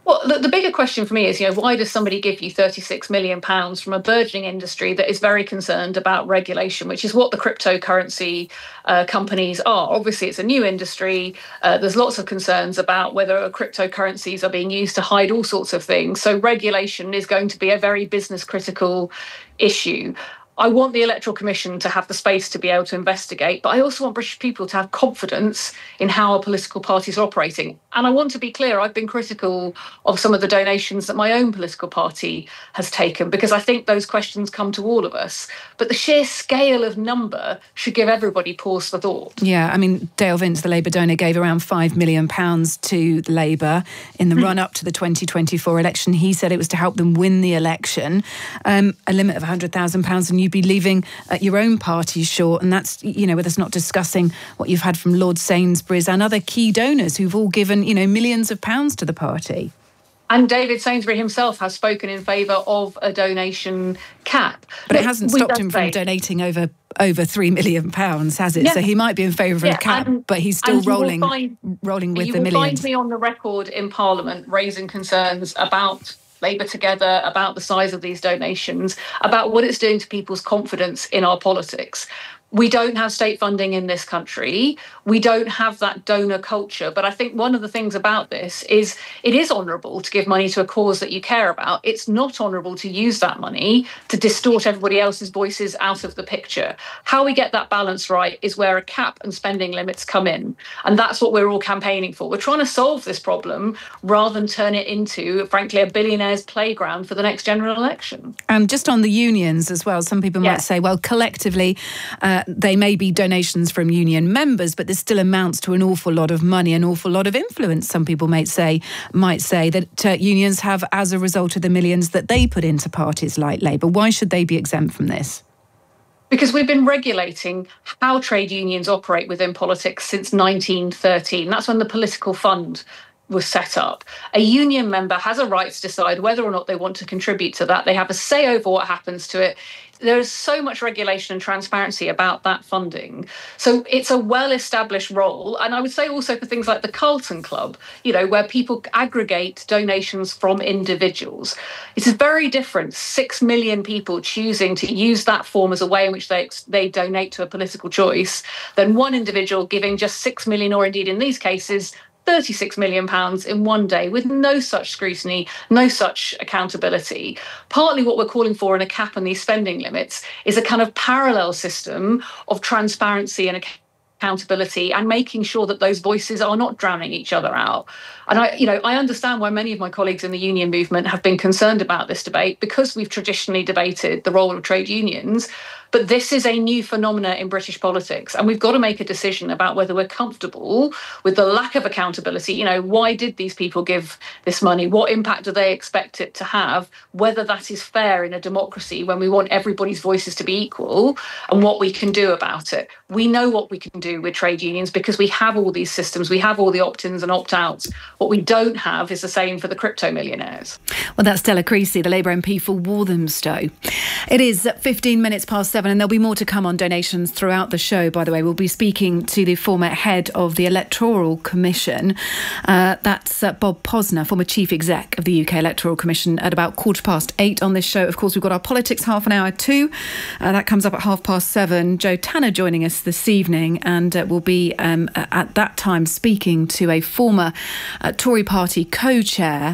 Well, the, the bigger question for me is, you know, why does somebody give you thirty-six million pounds from a burgeoning industry that is very concerned about regulation, which is what the cryptocurrency uh, companies are? Obviously, it's a new industry. Uh, there's lots of concerns about whether cryptocurrencies are being used to hide all sorts of things. So regulation is going to be a very business critical issue. I want the Electoral Commission to have the space to be able to investigate, but I also want British people to have confidence in how our political parties are operating. And I want to be clear, I've been critical of some of the donations that my own political party has taken, because I think those questions come to all of us. But the sheer scale of number should give everybody pause for thought. Yeah, I mean, Dale Vince, the Labour donor, gave around five million pounds to Labour in the mm. run-up to the twenty twenty-four election. He said it was to help them win the election, um, a limit of one hundred thousand pounds, and you be leaving uh, your own party short, and that's, you know, with us not discussing what you've had from Lord Sainsbury's and other key donors who've all given, you know, millions of pounds to the party. And David Sainsbury himself has spoken in favour of a donation cap. But it hasn't stopped him from donating over over three million pounds, has it? Yeah. So he might be in favour of yeah, a cap, and, but he's still rolling, find, rolling with the the millions. You will find me on the record in Parliament raising concerns about Labour Together, about the size of these donations, about what it's doing to people's confidence in our politics. We don't have state funding in this country. We don't have that donor culture. But I think one of the things about this is it is honourable to give money to a cause that you care about. It's not honourable to use that money to distort everybody else's voices out of the picture. How we get that balance right is where a cap and spending limits come in. And that's what we're all campaigning for. We're trying to solve this problem rather than turn it into, frankly, a billionaire's playground for the next general election. And just on the unions as well, some people might yeah. say, well, collectively, uh, they may be donations from union members, but this still amounts to an awful lot of money, an awful lot of influence. Some people might say might say that uh, unions have as a result of the millions that they put into parties like Labour. Why should they be exempt from this? Because we've been regulating how trade unions operate within politics since nineteen thirteen. That's when the political fund was set up. A union member has a right to decide whether or not they want to contribute to that. They have a say over what happens to it. There is so much regulation and transparency about that funding. So it's a well-established role. And I would say also for things like the Carlton Club, you know, where people aggregate donations from individuals. It's very different. Six million people choosing to use that form as a way in which they they donate to a political choice than one individual giving just six million, or indeed in these cases, thirty-six million pounds in one day with no such scrutiny, no such accountability. Partly what we're calling for in a cap on these spending limits is a kind of parallel system of transparency and accountability and making sure that those voices are not drowning each other out. And I, you know, I understand why many of my colleagues in the union movement have been concerned about this debate, because we've traditionally debated the role of trade unions. But this is a new phenomena in British politics, and we've got to make a decision about whether we're comfortable with the lack of accountability. You know, why did these people give this money? What impact do they expect it to have? Whether that is fair in a democracy when we want everybody's voices to be equal, and what we can do about it. We know what we can do with trade unions because we have all these systems. We have all the opt-ins and opt-outs. What we don't have is the same for the crypto millionaires. Well, that's Stella Creasy, the Labour M P for Walthamstow. It is fifteen minutes past seven, and there'll be more to come on donations throughout the show, by the way. We'll be speaking to the former head of the Electoral Commission. Uh, that's uh, Bob Posner, former chief exec of the U K Electoral Commission, at about quarter past eight on this show. Of course, we've got our politics half an hour too. Uh, that comes up at half past seven. Joe Tanner joining us this evening, and uh, we'll be um, at that time speaking to a former uh, Tory party co-chair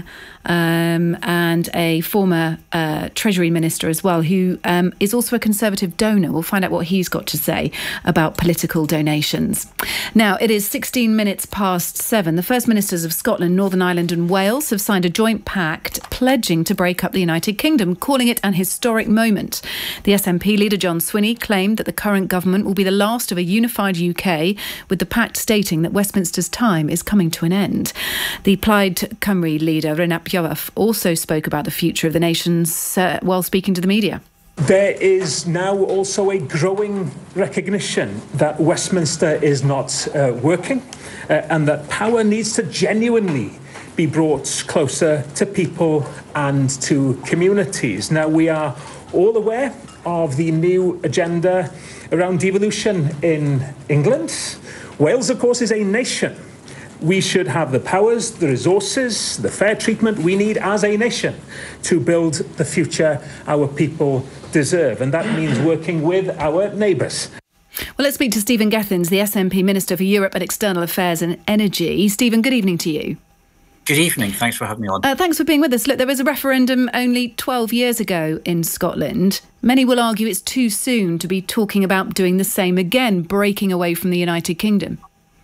Um, and a former uh, Treasury Minister as well, who um, is also a Conservative donor. We'll find out what he's got to say about political donations. Now, it is sixteen minutes past seven. The First Ministers of Scotland, Northern Ireland and Wales have signed a joint pact pledging to break up the United Kingdom, calling it an historic moment. The S N P leader John Swinney claimed that the current government will be the last of a unified U K, with the pact stating that Westminster's time is coming to an end. The Plaid Cymru leader, Rhys Iorwerth, also spoke about the future of the nations uh, while speaking to the media. There is now also a growing recognition that Westminster is not uh, working uh, and that power needs to genuinely be brought closer to people and to communities. Now, we are all aware of the new agenda around devolution in England. Wales, of course, is a nation we should have the powers, the resources, the fair treatment we need as a nation to build the future our people deserve. And that means working with our neighbours. Well, let's speak to Stephen Gethin, the S N P Minister for Europe and External Affairs and Energy. Stephen, good evening to you. Good evening. Thanks for having me on. Uh, thanks for being with us. Look, there was a referendum only twelve years ago in Scotland. Many will argue it's too soon to be talking about doing the same again, breaking away from the United Kingdom.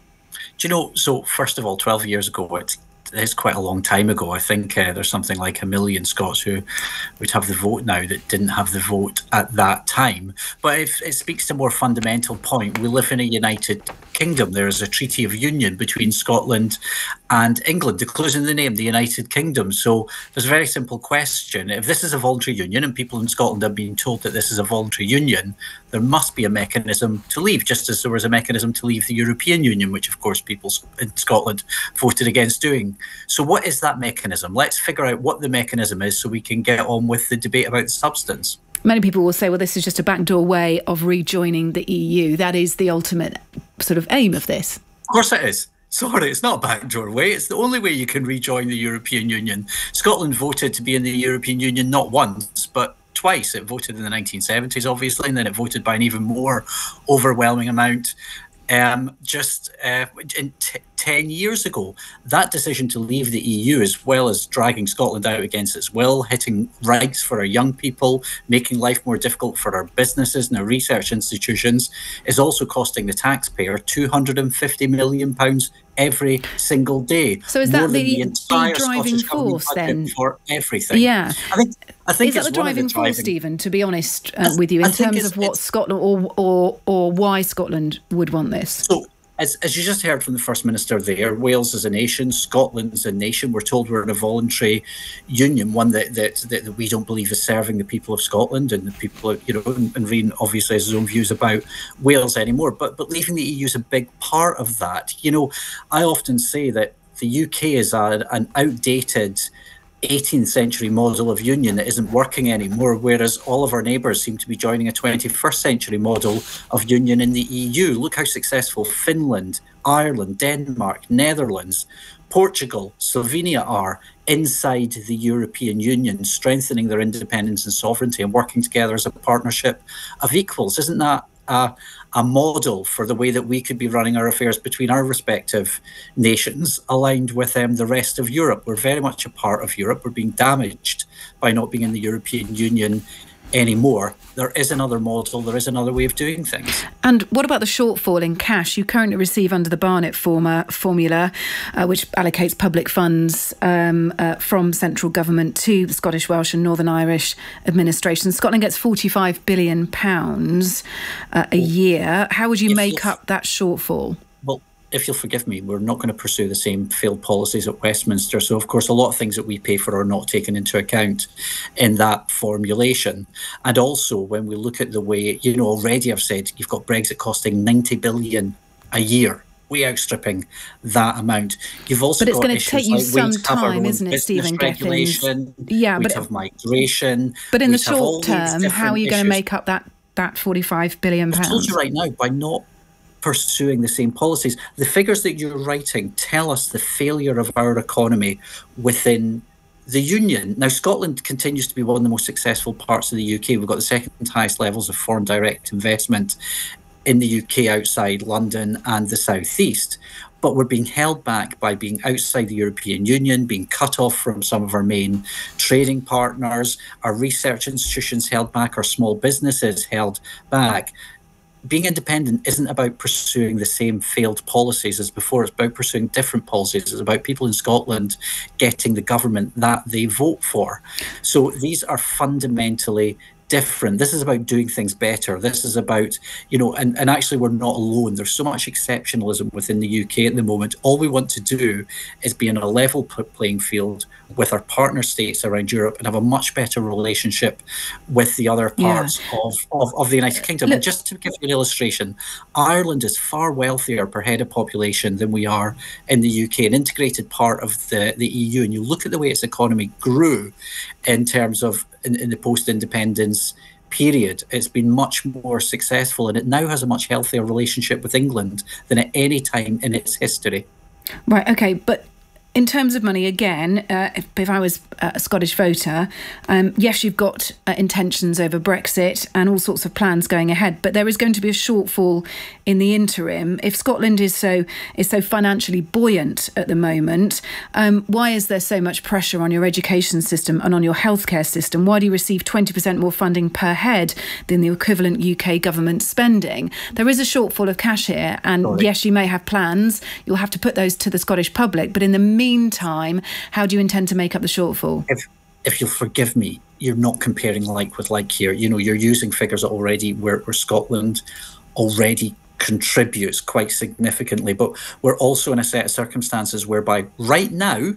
Do you know, so first of all, twelve years ago, it's It's quite a long time ago. I think uh, there's something like a million Scots who would have the vote now that didn't have the vote at that time. But if it speaks to a more fundamental point, we live in a United Kingdom. There is a treaty of union between Scotland and England, including the name, the United Kingdom. So there's a very simple question. If this is a voluntary union and people in Scotland are being told that this is a voluntary union, there must be a mechanism to leave, just as there was a mechanism to leave the European Union, which of course people in Scotland voted against doing. So what is that mechanism? Let's figure out what the mechanism is so we can get on with the debate about the substance. Many people will say, well, this is just a backdoor way of rejoining the E U. That is the ultimate sort of aim of this. Of course it is. Sorry, it's not a backdoor way. It's the only way you can rejoin the European Union. Scotland voted to be in the European Union not once, but twice. It voted in the nineteen seventies, obviously, and then it voted by an even more overwhelming amount um, just uh, in t- ten years ago. That decision to leave the E U, as well as dragging Scotland out against its will, hitting rights for our young people, making life more difficult for our businesses and our research institutions, is also costing the taxpayer two hundred fifty million pounds every single day. So is More that than the, the, the driving force then? For everything. Yeah. I think, I think is that it's the driving, one of the force, driving Stephen, to be honest uh, with you, in I think terms it's- of what it's- Scotland or, or, or why Scotland would want this? So, As, as you just heard from the First Minister there, Wales is a nation, Scotland's a nation. We're told we're in a voluntary union, one that, that, that, that we don't believe is serving the people of Scotland and the people, you know, and, and Rian obviously has his own views about Wales anymore. But, but leaving the E U is a big part of that. You know, I often say that the U K is a, an outdated eighteenth century model of union that isn't working anymore, whereas all of our neighbours seem to be joining a twenty-first century model of union in the E U. Look how successful Finland, Ireland, Denmark, Netherlands, Portugal, Slovenia are inside the European Union, strengthening their independence and sovereignty and working together as a partnership of equals. Isn't that a, a model for the way that we could be running our affairs between our respective nations, aligned with um, the rest of Europe? We're very much a part of Europe. We're being damaged by not being in the European Union anymore. There is another model, there is another way of doing things. And what about the shortfall in cash you currently receive under the Barnett forma, formula, uh, which allocates public funds um, uh, from central government to the Scottish, Welsh and Northern Irish administration? Scotland gets forty-five billion pounds uh, a year. How would you make up that shortfall? Well, if you'll forgive me, we're not going to pursue the same failed policies at Westminster. So, of course, a lot of things that we pay for are not taken into account in that formulation. And also, when we look at the way, you know, already I've said you've got Brexit costing ninety billion a year, way outstripping that amount. You've also but it's got going to issues take you like some we'd have our time, own isn't it, business Stephen regulation, Gethin? Yeah, we'd but have migration. But in the we'd have all short these term, how are you different going to issues. make up that that forty-five billion pounds? I've told you right now, by not pursuing the same policies. The figures that you're writing tell us the failure of our economy within the Union. Now, Scotland continues to be one of the most successful parts of the U K. We've got the second highest levels of foreign direct investment in the U K outside London and the South East. But we're being held back by being outside the European Union, being cut off from some of our main trading partners, our research institutions held back, our small businesses held back. Being independent isn't about pursuing the same failed policies as before. It's about pursuing different policies. It's about people in Scotland getting the government that they vote for. So these are fundamentally different. This is about doing things better. This is about, you know, and, and actually we're not alone. There's so much exceptionalism within the U K at the moment. All we want to do is be in a level playing field with our partner states around Europe and have a much better relationship with the other parts yeah. of, of, of the United Kingdom. Look, and just to give you an illustration, Ireland is far wealthier per head of population than we are in the U K, an integrated part of the, the E U. And you look at the way its economy grew in terms of in, in the post-independence period, it's been much more successful, and it now has a much healthier relationship with England than at any time in its history. Right, OK, but in terms of money, again, uh, if, if I was a Scottish voter, um, yes, you've got uh, intentions over Brexit and all sorts of plans going ahead, but there is going to be a shortfall in the interim. If Scotland is so is so financially buoyant at the moment, um, why is there so much pressure on your education system and on your healthcare system? Why do you receive twenty percent more funding per head than the equivalent U K government spending? There is a shortfall of cash here, and Sorry. yes, you may have plans. You'll have to put those to the Scottish public, but in the meantime, how do you intend to make up the shortfall? If, if you'll forgive me, you're not comparing like with like here. You know, you're using figures that already where, where Scotland already contributes quite significantly, but we're also in a set of circumstances whereby right now,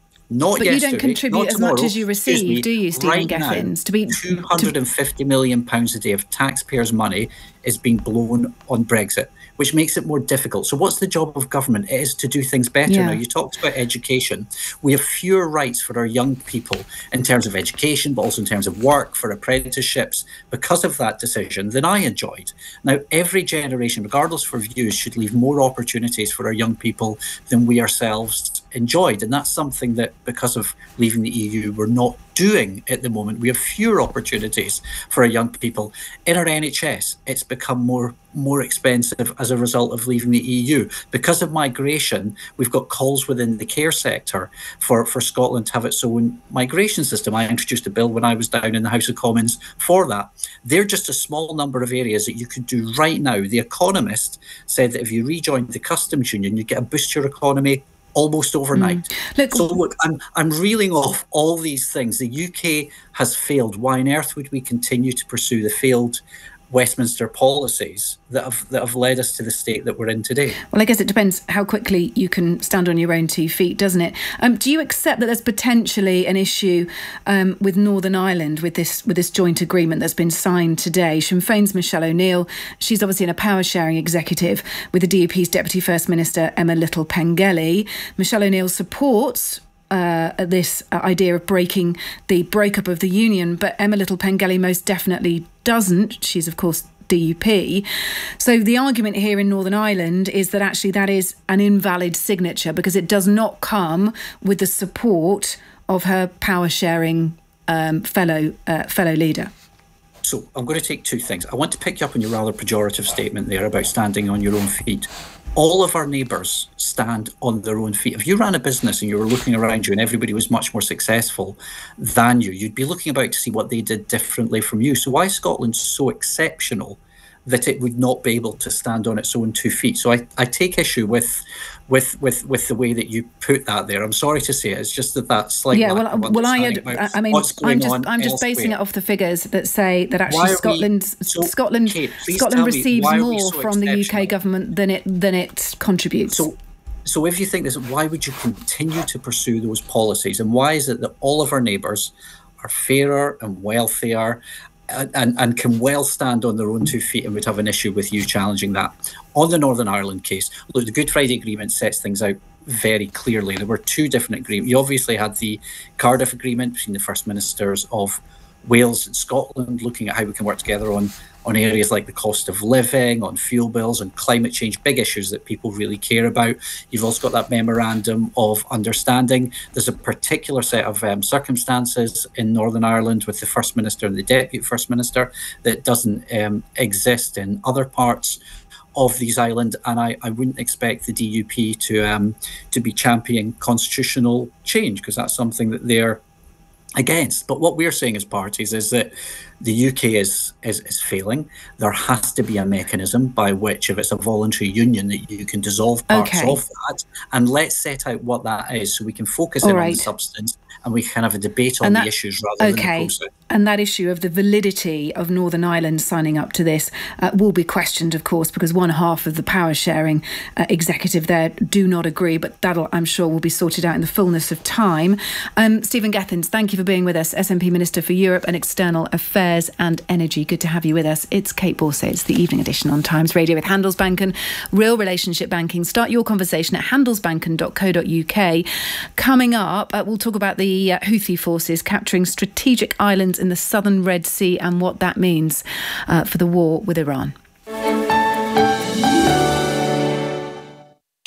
not but yesterday, you don't contribute as tomorrow, much as you receive, me, do you, Stephen right Gethins? Now, to be two hundred fifty million pounds a day of taxpayers' money is being blown on Brexit, which makes it more difficult. So what's the job of government? It is to do things better. Yeah. Now, you talked about education. We have fewer rights for our young people in terms of education, but also in terms of work, for apprenticeships, because of that decision than I enjoyed. Now, every generation, regardless of views, should leave more opportunities for our young people than we ourselves enjoyed. And that's something that, because of leaving the E U, we're not doing at the moment. We have fewer opportunities for our young people. In our N H S, it's become more more expensive as a result of leaving the E U. Because of migration, we've got calls within the care sector for, for Scotland to have its own migration system. I introduced a bill when I was down in the House of Commons for that. They're just a small number of areas that you could do right now. The Economist said that if you rejoined the customs union, you get a boost to your economy almost overnight. Mm. Look, so look, I'm I'm reeling off all these things. The U K has failed. Why on earth would we continue to pursue the failed Westminster policies that have that have led us to the state that we're in today? Well, I guess it depends how quickly you can stand on your own two feet, doesn't it? Um, do you accept that there's potentially an issue um, with Northern Ireland with this with this joint agreement that's been signed today? Sinn Féin's Michelle O'Neill, she's obviously in a power-sharing executive with the D U P's Deputy First Minister Emma Little-Pengelly. Michelle O'Neill supports Uh, this uh, idea of breaking the breakup of the union, but Emma Little-Pengelly most definitely doesn't. She's, of course, D U P. So the argument here in Northern Ireland is that actually that is an invalid signature because it does not come with the support of her power-sharing um, fellow uh, fellow leader. So I'm going to take two things. I want to pick you up on your rather pejorative statement there about standing on your own feet. All of our neighbours stand on their own feet. If you ran a business and you were looking around you and everybody was much more successful than you, you'd be looking about to see what they did differently from you. So why is Scotland so exceptional that it would not be able to stand on its own two feet? So I, I take issue with with with with the way that you put that there. I'm sorry to say it. It's just that that slight yeah. Well, well, I had, I mean, I'm just I'm just elsewhere. basing it off the figures that say that actually Scotland so, Scotland Kate, Scotland receives more so from the U K government than it than it contributes. So. So if you think this, why would you continue to pursue those policies? And why is it that all of our neighbours are fairer and wealthier and, and, and can well stand on their own two feet and would have an issue with you challenging that? On the Northern Ireland case, look, the Good Friday Agreement sets things out very clearly. There were two different agreements. You obviously had the Cardiff Agreement between the First Ministers of Wales and Scotland, looking at how we can work together on on areas like the cost of living, on fuel bills, on climate change, big issues that people really care about. You've also got that memorandum of understanding. There's a particular set of um, circumstances in Northern Ireland with the First Minister and the Deputy First Minister that doesn't um, exist in other parts of these islands, and I, I wouldn't expect the D U P to um, to be championing constitutional change because that's something that they're against. But what we're saying as parties is that the U K is, is is failing. There has to be a mechanism by which, if it's a voluntary union, that you can dissolve parts okay. of that. And let's set out what that is so we can focus All in right. on the substance and we can have a debate on and the that, issues rather okay. than the process. And that issue of the validity of Northern Ireland signing up to this uh, will be questioned, of course, because one half of the power sharing uh, executive there do not agree, but that'll, I'm sure, will be sorted out in the fullness of time. Um, Stephen Gethins, thank you for being with us, S N P Minister for Europe and External Affairs and Energy. Good to have you with us. It's Kate Borsay. It's the evening edition on Times Radio with Handelsbanken, Real Relationship Banking. Start your conversation at handelsbanken dot co dot uk. Coming up, uh, we'll talk about the uh, Houthi forces capturing strategic islands in the southern Red Sea and what that means uh, for the war with Iran.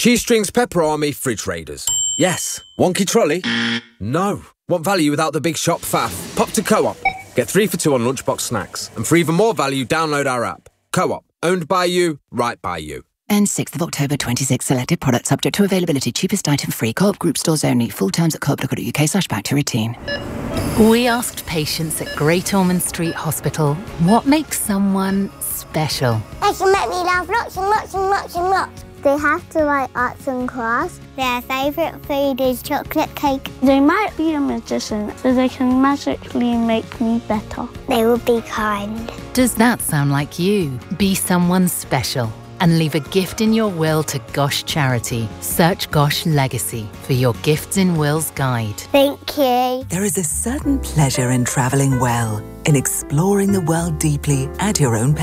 Cheese Strings Pepper Army Fridge Raiders. Yes. Wonky trolley? No. Want value without the big shop faff? Pop to Co-op. Get three for two on lunchbox snacks. And for even more value, download our app. Co-op. Owned by you, right by you. And sixth of October twenty-six, selected products subject to availability, cheapest item free, Co-op group stores only, full terms at co op dot co dot uk slash back to routine. We asked patients at Great Ormond Street Hospital what makes someone special. They can make me laugh lots and lots and lots and lots. They have to write arts and crafts. Their favourite food is chocolate cake. They might be a magician, so they can magically make me better. They will be kind. Does that sound like you? Be someone special and leave a gift in your will to Gosh Charity. Search Gosh Legacy for your Gifts in Wills guide. Thank you. There is a certain pleasure in travelling well, in exploring the world deeply at your own pace.